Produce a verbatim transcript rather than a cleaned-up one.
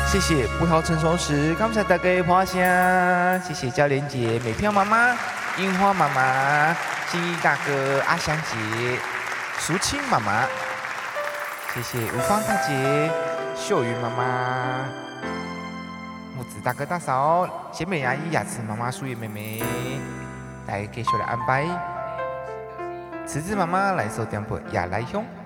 谢谢葡萄成熟时，感谢大家的花香，谢谢教练姐、美飘妈妈、樱花妈妈、心怡大哥、阿香姐、淑清妈妈，谢谢吴芳大姐、秀云妈妈、木子大哥大嫂、贤美阿姨、雅慈妈妈、淑叶妹妹，来继续来安排。慈子妈妈来收点播亚来兄。